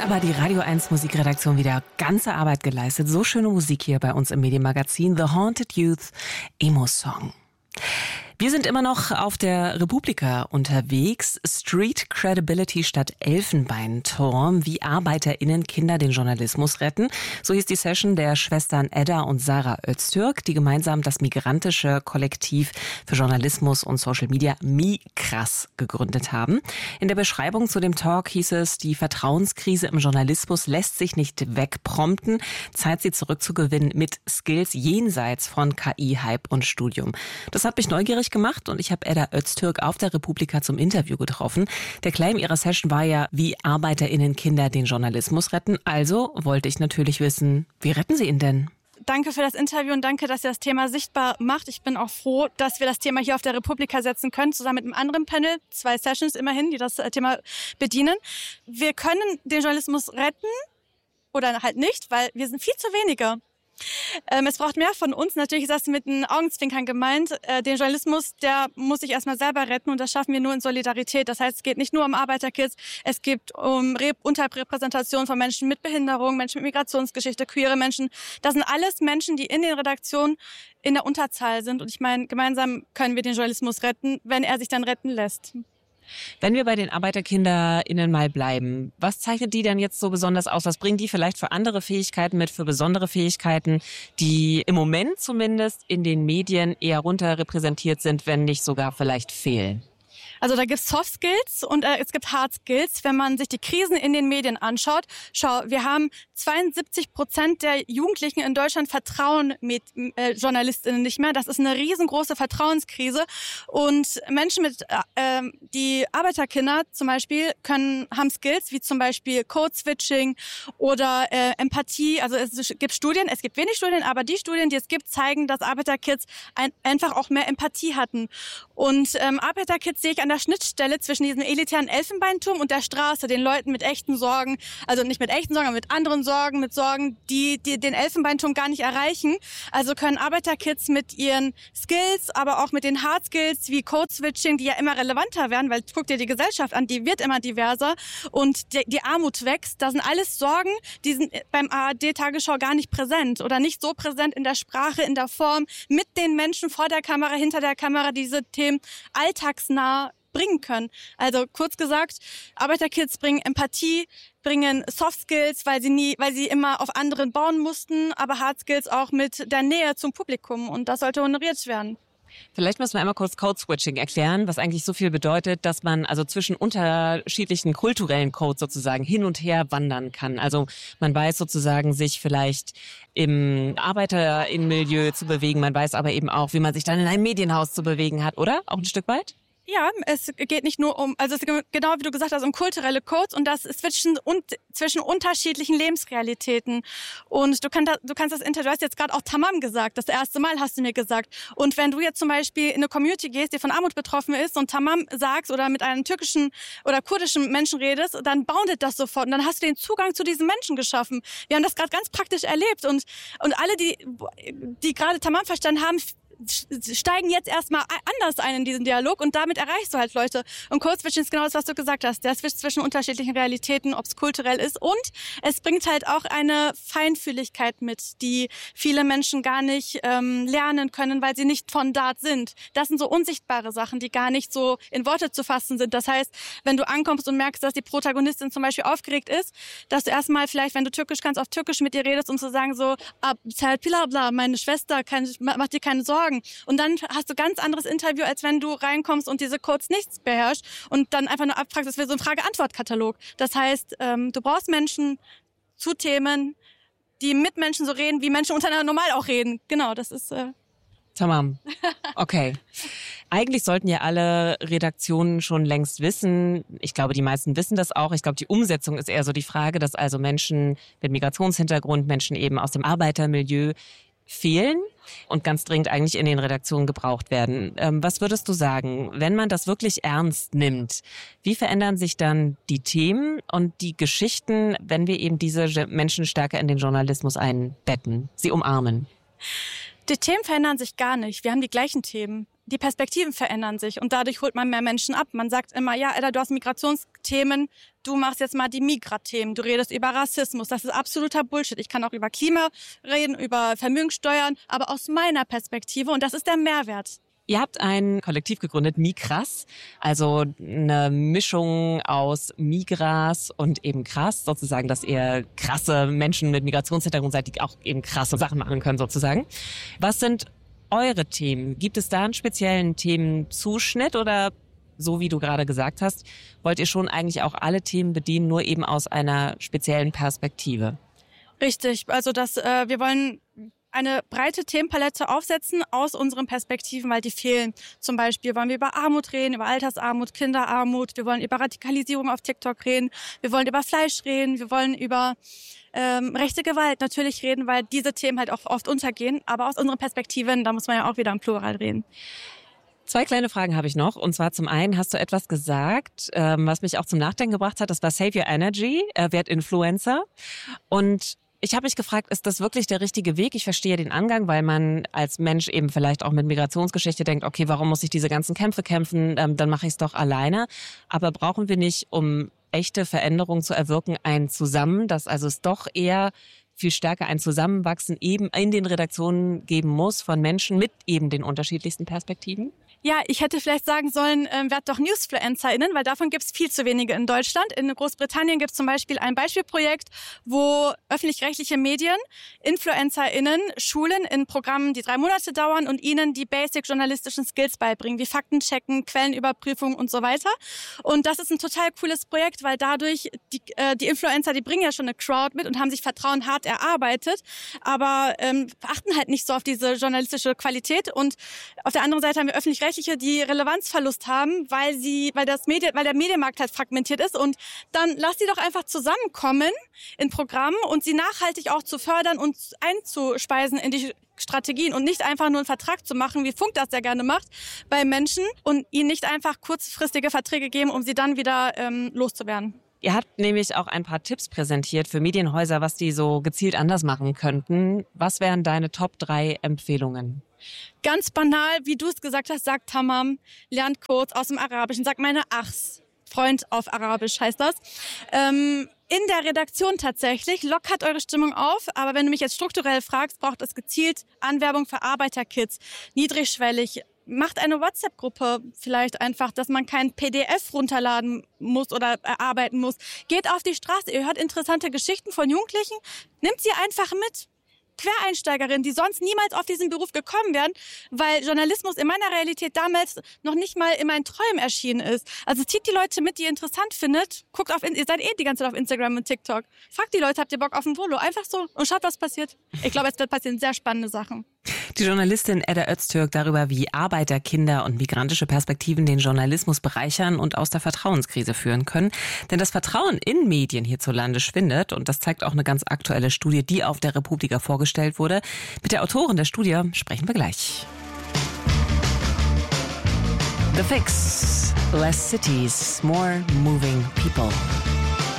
aber die Radio 1 Musikredaktion wieder ganze Arbeit geleistet. So schöne Musik hier bei uns im Medienmagazin. The Haunted Youth Emo-Song. Wir sind immer noch auf der Republika unterwegs. Street Credibility statt Elfenbeinturm. Wie ArbeiterInnen Kinder den Journalismus retten. So hieß die Session der Schwestern Edda und Sarah Öztürk, die gemeinsam das migrantische Kollektiv für Journalismus und Social Media MiKras gegründet haben. In der Beschreibung zu dem Talk hieß es, die Vertrauenskrise im Journalismus lässt sich nicht wegprompten. Zeit, sie zurückzugewinnen mit Skills jenseits von KI, Hype und Studium. Das hat mich neugierig gemacht und ich habe Edda Öztürk auf der Republika zum Interview getroffen. Der Claim ihrer Session war ja, wie ArbeiterInnen Kinder den Journalismus retten. Also wollte ich natürlich wissen, wie retten sie ihn denn? Danke für das Interview und danke, dass ihr das Thema sichtbar macht. Ich bin auch froh, dass wir das Thema hier auf der Republika setzen können, zusammen mit einem anderen Panel, 2 Sessions immerhin, die das Thema bedienen. Wir können den Journalismus retten oder halt nicht, weil wir sind viel zu wenige. Es braucht mehr von uns. Natürlich ist das mit den Augenzwinkern gemeint. Den Journalismus, der muss sich erstmal selber retten und das schaffen wir nur in Solidarität. Das heißt, es geht nicht nur um Arbeiterkids, es geht um Unterrepräsentation von Menschen mit Behinderung, Menschen mit Migrationsgeschichte, queere Menschen. Das sind alles Menschen, die in den Redaktionen in der Unterzahl sind. Und ich meine, gemeinsam können wir den Journalismus retten, wenn er sich dann retten lässt. Wenn wir bei den ArbeiterkinderInnen mal bleiben, was zeichnet die denn jetzt so besonders aus? Was bringen die vielleicht für andere Fähigkeiten mit, für besondere Fähigkeiten, die im Moment zumindest in den Medien eher runterrepräsentiert sind, wenn nicht sogar vielleicht fehlen? Also da gibt's Soft Skills und es gibt Hard Skills. Wenn man sich die Krisen in den Medien anschaut, wir haben 72% der Jugendlichen in Deutschland vertrauen JournalistInnen nicht mehr. Das ist eine riesengroße Vertrauenskrise. Und Menschen die Arbeiterkinder zum Beispiel haben Skills wie zum Beispiel Code-Switching oder Empathie. Also es gibt Studien, es gibt wenig Studien, aber die Studien, die es gibt, zeigen, dass Arbeiterkids einfach auch mehr Empathie hatten. Und Arbeiterkids sehe ich an der Schnittstelle zwischen diesem elitären Elfenbeinturm und der Straße, den Leuten mit echten Sorgen, also nicht mit echten Sorgen, aber mit anderen Sorgen, mit Sorgen, die den Elfenbeinturm gar nicht erreichen. Also können Arbeiterkids mit ihren Skills, aber auch mit den Hard Skills wie Code-Switching, die ja immer relevanter werden, weil guck dir die Gesellschaft an, die wird immer diverser und die Armut wächst. Das sind alles Sorgen, die sind beim ARD-Tagesschau gar nicht präsent oder nicht so präsent in der Sprache, in der Form, mit den Menschen vor der Kamera, hinter der Kamera, diese Themen alltagsnah bringen können. Also kurz gesagt, Arbeiterkids bringen Empathie, bringen Soft Skills, weil sie immer auf anderen bauen mussten, aber Hard Skills auch mit der Nähe zum Publikum und das sollte honoriert werden. Vielleicht müssen wir einmal kurz Code-Switching erklären, was eigentlich so viel bedeutet, dass man also zwischen unterschiedlichen kulturellen Codes sozusagen hin und her wandern kann. Also man weiß sozusagen, sich vielleicht im ArbeiterInnen-Milieu zu bewegen, man weiß aber eben auch, wie man sich dann in einem Medienhaus zu bewegen hat, oder? Auch ein Stück weit? Ja, es geht nicht nur es geht genau wie du gesagt hast, um kulturelle Codes und das zwischen unterschiedlichen Lebensrealitäten. Und du kannst das Interview, du hast jetzt gerade auch Tamam gesagt, das erste Mal hast du mir gesagt. Und wenn du jetzt zum Beispiel in eine Community gehst, die von Armut betroffen ist und Tamam sagst oder mit einem türkischen oder kurdischen Menschen redest, dann boundet das sofort und dann hast du den Zugang zu diesen Menschen geschaffen. Wir haben das gerade ganz praktisch erlebt und alle, die gerade Tamam verstanden haben, steigen jetzt erstmal anders ein in diesen Dialog und damit erreichst du halt Leute. Und Code-Switching ist genau das, was du gesagt hast. Der Switch zwischen unterschiedlichen Realitäten, ob es kulturell ist und es bringt halt auch eine Feinfühligkeit mit, die viele Menschen gar nicht lernen können, weil sie nicht von dort sind. Das sind so unsichtbare Sachen, die gar nicht so in Worte zu fassen sind. Das heißt, wenn du ankommst und merkst, dass die Protagonistin zum Beispiel aufgeregt ist, dass du erstmal vielleicht, wenn du Türkisch kannst, auf Türkisch mit ihr redest, um zu sagen so, meine Schwester, mach dir keine Sorgen. Und dann hast du ganz anderes Interview, als wenn du reinkommst und diese Codes nichts beherrschst und dann einfach nur abfragst. Das wäre so ein Frage-Antwort-Katalog. Das heißt, du brauchst Menschen zu Themen, die mit Menschen so reden, wie Menschen untereinander normal auch reden. Genau, das ist... Tamam. Okay. Eigentlich sollten ja alle Redaktionen schon längst wissen, ich glaube, die meisten wissen das auch, ich glaube, die Umsetzung ist eher so die Frage, dass also Menschen mit Migrationshintergrund, Menschen eben aus dem Arbeitermilieu fehlen und ganz dringend eigentlich in den Redaktionen gebraucht werden. Was würdest du sagen, wenn man das wirklich ernst nimmt, wie verändern sich dann die Themen und die Geschichten, wenn wir eben diese Menschen stärker in den Journalismus einbetten, sie umarmen? Die Themen verändern sich gar nicht. Wir haben die gleichen Themen. Die Perspektiven verändern sich und dadurch holt man mehr Menschen ab. Man sagt immer, ja, Edda, du hast Migrationsthemen, du machst jetzt mal die Migra-Themen, du redest über Rassismus, das ist absoluter Bullshit. Ich kann auch über Klima reden, über Vermögenssteuern, aber aus meiner Perspektive und das ist der Mehrwert. Ihr habt ein Kollektiv gegründet, Migras, also eine Mischung aus Migras und eben krass, sozusagen, dass ihr krasse Menschen mit Migrationshintergrund seid, die auch eben krasse Sachen machen können, sozusagen. Was sind eure Themen? Gibt es da einen speziellen Themenzuschnitt oder, so wie du gerade gesagt hast, wollt ihr schon eigentlich auch alle Themen bedienen, nur eben aus einer speziellen Perspektive? Richtig, also wir wollen eine breite Themenpalette aufsetzen aus unseren Perspektiven, weil die fehlen. Zum Beispiel wollen wir über Armut reden, über Altersarmut, Kinderarmut. Wir wollen über Radikalisierung auf TikTok reden. Wir wollen über Fleisch reden. Wir wollen über rechte Gewalt natürlich reden, weil diese Themen halt auch oft untergehen. Aber aus unseren Perspektiven, da muss man ja auch wieder im Plural reden. 2 kleine Fragen habe ich noch. Und zwar zum einen hast du etwas gesagt, was mich auch zum Nachdenken gebracht hat. Das war Save Your Energy, werd Influencer. Und ich habe mich gefragt, ist das wirklich der richtige Weg? Ich verstehe den Angang, weil man als Mensch eben vielleicht auch mit Migrationsgeschichte denkt, okay, warum muss ich diese ganzen Kämpfe kämpfen? Dann mache ich es doch alleine. Aber brauchen wir nicht, um echte Veränderungen zu erwirken, ein Zusammen, dass also es doch eher viel stärker ein Zusammenwachsen eben in den Redaktionen geben muss von Menschen mit eben den unterschiedlichsten Perspektiven? Ja, ich hätte vielleicht sagen sollen, werd doch NewsfluencerInnen, weil davon gibt es viel zu wenige in Deutschland. In Großbritannien gibt es zum Beispiel ein Beispielprojekt, wo öffentlich-rechtliche Medien InfluencerInnen schulen in Programmen, die 3 Monate dauern und ihnen die basic journalistischen Skills beibringen, wie Faktenchecken, Quellenüberprüfung und so weiter. Und das ist ein total cooles Projekt, weil dadurch die Influencer, die bringen ja schon eine Crowd mit und haben sich Vertrauen hart erarbeitet, aber achten halt nicht so auf diese journalistische Qualität. Und auf der anderen Seite haben wir öffentlich-rechtliche, die Relevanzverlust haben, weil der Medienmarkt halt fragmentiert ist. Und dann lass die doch einfach zusammenkommen in Programmen und sie nachhaltig auch zu fördern und einzuspeisen in die Strategien und nicht einfach nur einen Vertrag zu machen, wie Funk das ja gerne macht, bei Menschen und ihnen nicht einfach kurzfristige Verträge geben, um sie dann wieder loszuwerden. Ihr habt nämlich auch ein paar Tipps präsentiert für Medienhäuser, was die so gezielt anders machen könnten. Was wären deine Top 3 Empfehlungen? Ganz banal, wie du es gesagt hast, sagt Tamam, lernt kurz aus dem Arabischen, sagt meine Achs, Freund auf Arabisch heißt das. In der Redaktion tatsächlich, lockert eure Stimmung auf, aber wenn du mich jetzt strukturell fragst, braucht es gezielt Anwerbung für Arbeiterkids, niedrigschwellig. Macht eine WhatsApp-Gruppe vielleicht einfach, dass man kein PDF runterladen muss oder erarbeiten muss. Geht auf die Straße, ihr hört interessante Geschichten von Jugendlichen, nimmt sie einfach mit. Quereinsteigerinnen, die sonst niemals auf diesen Beruf gekommen wären, weil Journalismus in meiner Realität damals noch nicht mal in meinen Träumen erschienen ist. Also zieht die Leute mit, die ihr interessant findet. Ihr seid die ganze Zeit auf Instagram und TikTok. Fragt die Leute, habt ihr Bock auf ein Volo? Einfach so und schaut, was passiert. Ich glaube, es wird passieren sehr spannende Sachen. Die Journalistin Edda Öztürk darüber, wie Arbeiter, Kinder und migrantische Perspektiven den Journalismus bereichern und aus der Vertrauenskrise führen können. Denn das Vertrauen in Medien hierzulande schwindet und das zeigt auch eine ganz aktuelle Studie, die auf der Republika vorgestellt wurde. Mit der Autorin der Studie sprechen wir gleich. The Fix. Less cities, more moving people.